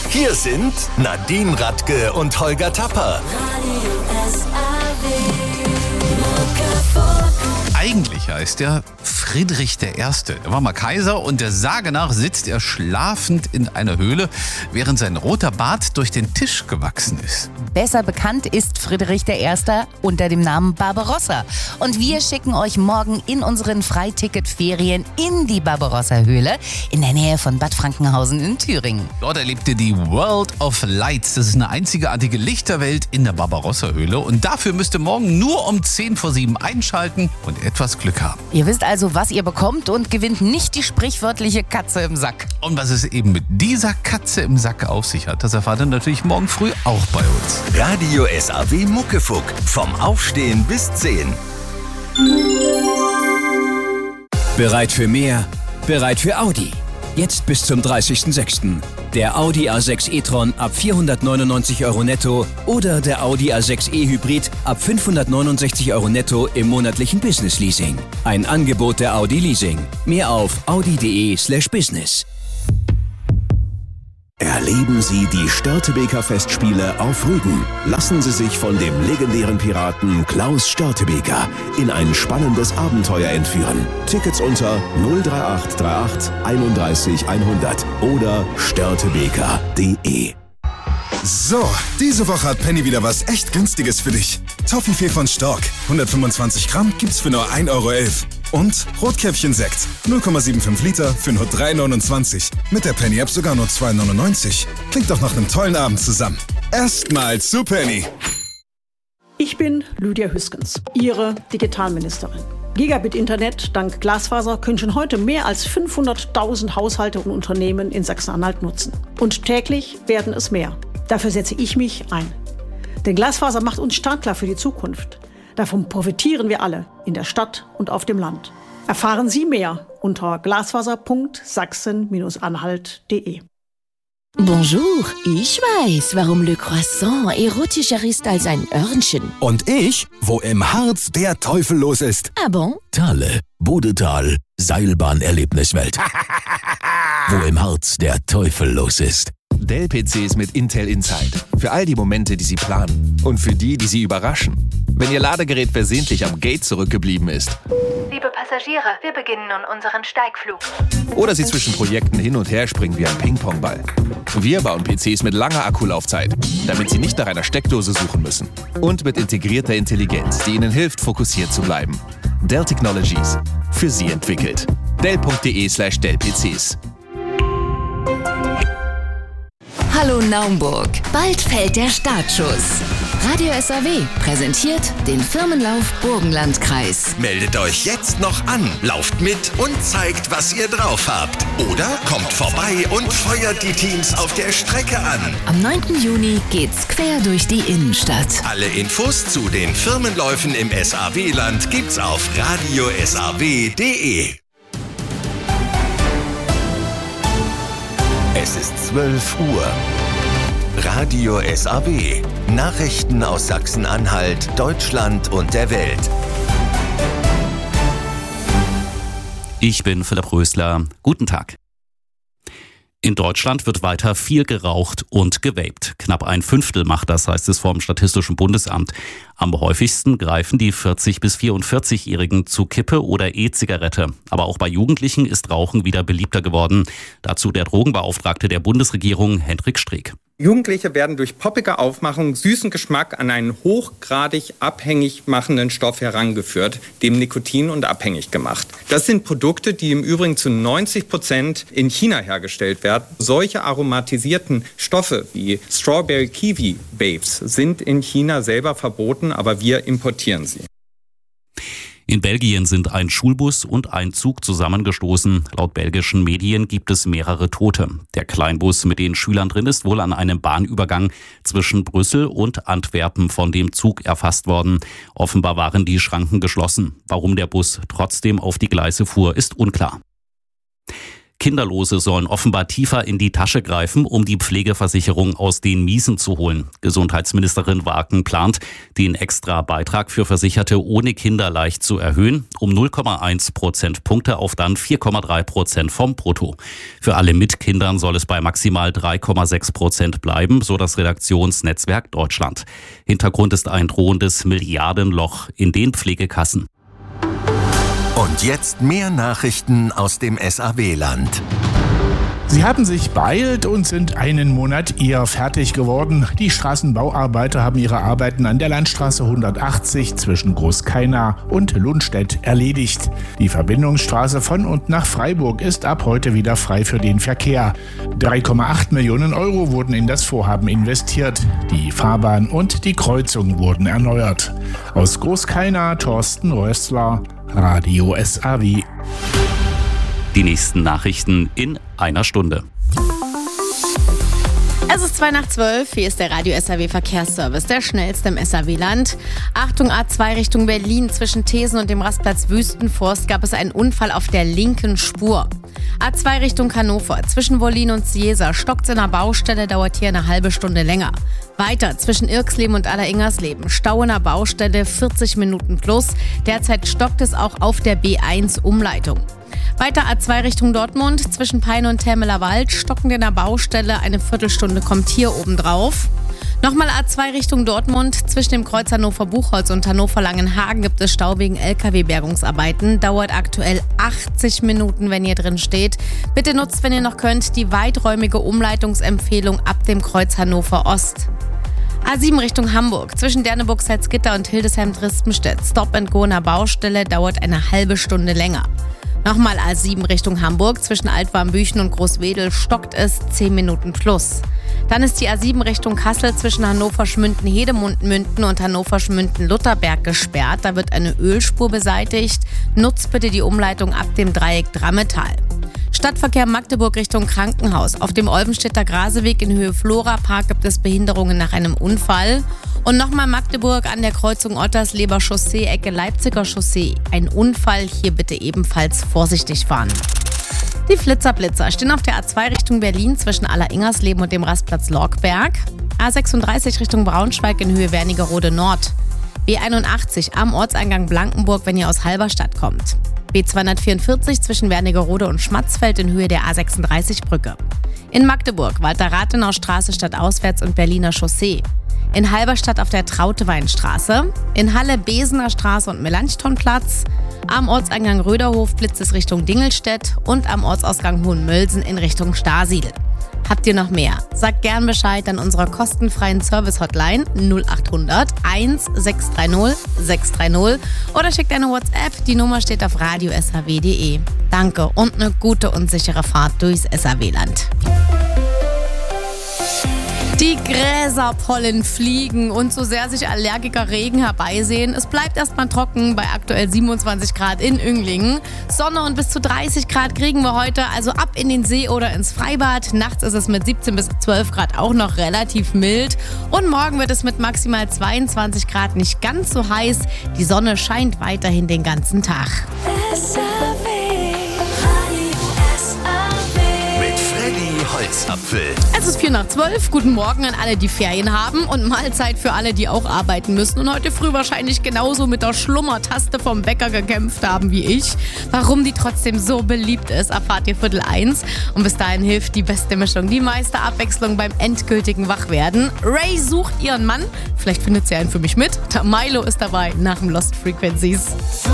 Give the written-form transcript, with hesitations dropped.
Hier sind Nadine Radke und Holger Tapper. Eigentlich heißt er Friedrich I. Er war mal Kaiser und der Sage nach sitzt er schlafend in einer Höhle, während sein roter Bart durch den Tisch gewachsen ist. Besser bekannt ist Friedrich I. unter dem Namen Barbarossa. Und wir schicken euch morgen in unseren Freiticketferien in die Barbarossa-Höhle in der Nähe von Bad Frankenhausen in Thüringen. Dort erlebt ihr die World of Lights. Das ist eine einzigartige Lichterwelt in der Barbarossa-Höhle. Und dafür müsst ihr morgen nur um 6:50 einschalten und etwas Glück haben. Ihr wisst also, was ihr bekommt und gewinnt nicht die sprichwörtliche Katze im Sack. Und was es eben mit dieser Katze im Sack auf sich hat, das erfahrt ihr natürlich morgen früh auch bei uns. Radio SAW Muckefuck. Vom Aufstehen bis 10. Bereit für mehr? Bereit für Audi. Jetzt bis zum 30.06. Der Audi A6 e-tron ab 499 € netto oder der Audi A6 e-Hybrid ab 569 € netto im monatlichen Business-Leasing. Ein Angebot der Audi Leasing. Mehr auf audi.de/business. Erleben Sie die Störtebeker Festspiele auf Rügen. Lassen Sie sich von dem legendären Piraten Klaus Störtebeker in ein spannendes Abenteuer entführen. Tickets unter 03838 31 100 oder störtebeker.de. So, diese Woche hat Penny wieder was echt Günstiges für dich. Toffifee von Stork, 125 Gramm gibt's für nur 1,11 € Und Rotkäppchen-Sekt, 0,75 Liter für nur 3,29 €. Mit der Penny-App sogar nur 2,99 €. Klingt doch nach einem tollen Abend zusammen. Erstmal zu Penny. Ich bin Lydia Hüskens, Ihre Digitalministerin. Gigabit-Internet dank Glasfaser können schon heute mehr als 500.000 Haushalte und Unternehmen in Sachsen-Anhalt nutzen. Und täglich werden es mehr. Dafür setze ich mich ein. Denn Glasfaser macht uns startklar für die Zukunft. Davon profitieren wir alle, in der Stadt und auf dem Land. Erfahren Sie mehr unter glasfaser.sachsen-anhalt.de. Bonjour, ich weiß, warum Le Croissant erotischer ist als ein Örnchen. Und ich, wo im Harz der Teufel los ist. Ah bon? Thale, Bodetal, Seilbahnerlebniswelt. Wo im Harz der Teufel los ist. Dell-PCs mit Intel Inside. Für all die Momente, die Sie planen. Und für die Sie überraschen. Wenn Ihr Ladegerät versehentlich am Gate zurückgeblieben ist. Liebe Passagiere, wir beginnen nun unseren Steigflug. Oder Sie zwischen Projekten hin und her springen wie ein Ping-Pong-Ball. Wir bauen PCs mit langer Akkulaufzeit, damit Sie nicht nach einer Steckdose suchen müssen. Und mit integrierter Intelligenz, die Ihnen hilft, fokussiert zu bleiben. Dell Technologies. Für Sie entwickelt. Dell.de/Dell-PCs. Hallo Naumburg, bald fällt der Startschuss. Radio SAW präsentiert den Firmenlauf Burgenlandkreis. Meldet euch jetzt noch an, lauft mit und zeigt, was ihr drauf habt. Oder kommt vorbei und feuert die Teams auf der Strecke an. Am 9. Juni geht's quer durch die Innenstadt. Alle Infos zu den Firmenläufen im SAW-Land gibt's auf radiosaw.de. Es ist 12 Uhr. Radio SAW. Nachrichten aus Sachsen-Anhalt, Deutschland und der Welt. Ich bin Philipp Rösler. Guten Tag. In Deutschland wird weiter viel geraucht und gevaped. Knapp 1/5 macht das, heißt es vom Statistischen Bundesamt. Am häufigsten greifen die 40- bis 44-Jährigen zu Kippe oder E-Zigarette. Aber auch bei Jugendlichen ist Rauchen wieder beliebter geworden. Dazu der Drogenbeauftragte der Bundesregierung, Hendrik Streeck. Jugendliche werden durch poppige Aufmachung, süßen Geschmack an einen hochgradig abhängig machenden Stoff herangeführt, dem Nikotin, und abhängig gemacht. Das sind Produkte, die im Übrigen zu 90% in China hergestellt werden. Solche aromatisierten Stoffe wie Strawberry Kiwi Vapes sind in China selber verboten, aber wir importieren sie. In Belgien sind ein Schulbus und ein Zug zusammengestoßen. Laut belgischen Medien gibt es mehrere Tote. Der Kleinbus mit den Schülern drin ist wohl an einem Bahnübergang zwischen Brüssel und Antwerpen von dem Zug erfasst worden. Offenbar waren die Schranken geschlossen. Warum der Bus trotzdem auf die Gleise fuhr, ist unklar. Kinderlose sollen offenbar tiefer in die Tasche greifen, um die Pflegeversicherung aus den Miesen zu holen. Gesundheitsministerin Wagen plant, den extra Beitrag für Versicherte ohne Kinder leicht zu erhöhen, um 0,1 Prozentpunkte auf dann 4,3% vom Brutto. Für alle mit Kindern soll es bei maximal 3,6% bleiben, so das Redaktionsnetzwerk Deutschland. Hintergrund ist ein drohendes Milliardenloch in den Pflegekassen. Und jetzt mehr Nachrichten aus dem SAW-Land. Sie haben sich beeilt und sind einen Monat eher fertig geworden. Die Straßenbauarbeiter haben ihre Arbeiten an der Landstraße 180 zwischen Großkaina und Lundstedt erledigt. Die Verbindungsstraße von und nach Freiburg ist ab heute wieder frei für den Verkehr. 3,8 Millionen Euro wurden in das Vorhaben investiert. Die Fahrbahn und die Kreuzung wurden erneuert. Aus Großkaina, Thorsten Rössler, Radio SAW. Die nächsten Nachrichten in einer Stunde. Es ist 11:02, hier ist der Radio SAW Verkehrsservice, der schnellste im SAW-Land. Achtung, A2 Richtung Berlin, zwischen Thesen und dem Rastplatz Wüstenforst gab es einen Unfall auf der linken Spur. A2 Richtung Hannover, zwischen Wollin und Ciesa stockt in einer Baustelle, dauert hier eine halbe Stunde länger. Weiter, zwischen Irksleben und Alleringers-Leben, Stau in einer Baustelle, 40 Minuten plus. Derzeit stockt es auch auf der B1 Umleitung. Weiter A2 Richtung Dortmund, zwischen Peine und Termeler Wald, stockend in der Baustelle, eine Viertelstunde kommt hier oben drauf. Nochmal A2 Richtung Dortmund, zwischen dem Kreuz Hannover-Buchholz und Hannover-Langenhagen gibt es Stau wegen LKW-Bergungsarbeiten. Dauert aktuell 80 Minuten, wenn ihr drin steht. Bitte nutzt, wenn ihr noch könnt, die weiträumige Umleitungsempfehlung ab dem Kreuz Hannover-Ost. A7 Richtung Hamburg, zwischen Derneburg-Salzgitter und Hildesheim-Drispenstedt. Stop-and-Go in der Baustelle, dauert eine halbe Stunde länger. Nochmal A7 Richtung Hamburg, zwischen Altwarmbüchen und Großwedel stockt es 10 Minuten plus. Dann ist die A7 Richtung Kassel zwischen Hannover-Schmünden-Hedemünden und Hannover-Schmünden-Lutherberg gesperrt. Da wird eine Ölspur beseitigt. Nutzt bitte die Umleitung ab dem Dreieck Drammetal. Stadtverkehr Magdeburg Richtung Krankenhaus. Auf dem Olvenstädter Graseweg in Höhe Flora-Park gibt es Behinderungen nach einem Unfall. Und nochmal Magdeburg an der Kreuzung Ottersleber Chaussee, Ecke Leipziger Chaussee. Ein Unfall, hier bitte ebenfalls vorsichtig fahren. Die Flitzerblitzer stehen auf der A2 Richtung Berlin zwischen Alleringers-Leben und dem Rastplatz Lorkberg. A36 Richtung Braunschweig in Höhe Wernigerode Nord. B81 am Ortseingang Blankenburg, wenn ihr aus Halberstadt kommt. B244 zwischen Wernigerode und Schmatzfeld in Höhe der A36-Brücke. In Magdeburg Walter-Rathenau-Straße stadtauswärts und Berliner Chaussee. In Halberstadt auf der Trauteweinstraße. In Halle Besener Straße und Melanchthonplatz. Am Ortseingang Röderhof blitzt es Richtung Dingelstedt und am Ortsausgang Hohenmölsen in Richtung Starsiedl. Habt ihr noch mehr? Sagt gern Bescheid an unserer kostenfreien Service-Hotline 0800 1630 630 oder schickt eine WhatsApp. Die Nummer steht auf radio-saw.de. Danke und eine gute und sichere Fahrt durchs SAW-Land. Die Gräserpollen fliegen und so sehr sich Allergiker Regen herbeisehen, es bleibt erstmal trocken bei aktuell 27 Grad in Önglingen. Sonne und bis zu 30 Grad kriegen wir heute, also ab in den See oder ins Freibad. Nachts ist es mit 17 bis 12 Grad auch noch relativ mild. Und morgen wird es mit maximal 22 Grad nicht ganz so heiß. Die Sonne scheint weiterhin den ganzen Tag. Holzapfel. Es ist 11:04. Guten Morgen an alle, die Ferien haben und Mahlzeit für alle, die auch arbeiten müssen und heute früh wahrscheinlich genauso mit der Schlummertaste vom Bäcker gekämpft haben wie ich. Warum die trotzdem so beliebt ist, erfahrt ihr 12:45. Und bis dahin hilft die beste Mischung, die meiste Abwechslung beim endgültigen Wachwerden. Ray sucht ihren Mann. Vielleicht findet sie einen für mich mit. Der Milo ist dabei nach dem Lost Frequencies.